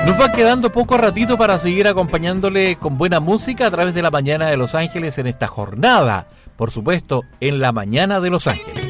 Nos va quedando poco ratito para seguir acompañándole con buena música a través de la mañana de Los Ángeles en esta jornada, por supuesto, en la mañana de Los Ángeles.